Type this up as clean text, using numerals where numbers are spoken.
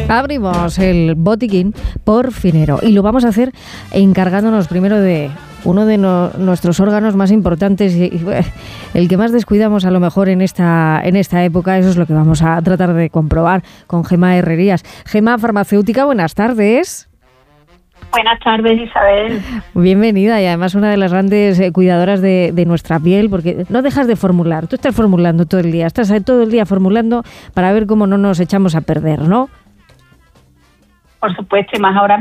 Abrimos el botiquín por Finero y lo vamos a hacer encargándonos primero de uno de nuestros órganos más importantes y el que más descuidamos a lo mejor en esta época. Eso es lo que vamos a tratar de comprobar con Gemma Herrerías. Gemma, farmacéutica, buenas tardes. Buenas tardes, Isabel. Bienvenida, y además una de las grandes cuidadoras de nuestra piel, porque no dejas de formular. Tú estás formulando todo el día, estás todo el día formulando para ver cómo no nos echamos a perder, ¿no? Por supuesto, y más ahora